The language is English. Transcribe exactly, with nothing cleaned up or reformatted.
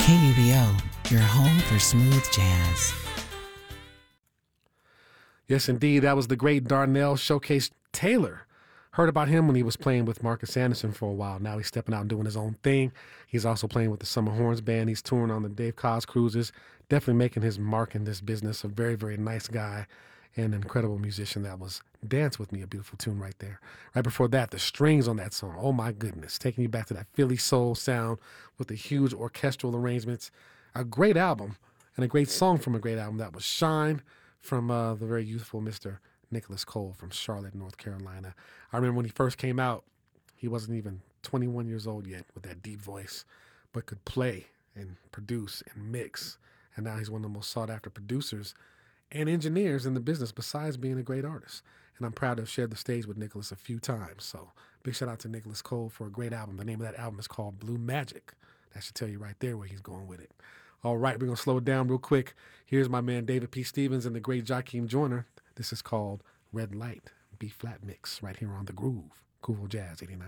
K U B O, your home for smooth jazz. Yes, indeed. That was the great Darnell Showcase Taylor. Heard about him when he was playing with Marcus Anderson for a while. Now he's stepping out and doing his own thing. He's also playing with the Summer Horns Band. He's touring on the Dave Koz cruises. Definitely making his mark in this business. A very, very nice guy and an incredible musician. That was Dance With Me, a beautiful tune right there. Right before that, the strings on that song. Oh, my goodness. Taking you back to that Philly soul sound with the huge orchestral arrangements. A great album and a great song from a great album. That was Shine from uh, the very youthful Mister Nicholas Cole from Charlotte, North Carolina. I remember when he first came out, he wasn't even twenty-one years old yet with that deep voice, but could play and produce and mix. And now he's one of the most sought-after producers and engineers in the business besides being a great artist. And I'm proud to have shared the stage with Nicholas a few times. So big shout out to Nicholas Cole for a great album. The name of that album is called Blue Magic. That should tell you right there where he's going with it. All right, we're going to slow it down real quick. Here's my man David P. Stevens and the great Joakim Joyner. This is called Red Light, B-flat mix right here on The Groove. Groove Jazz eighty-nine.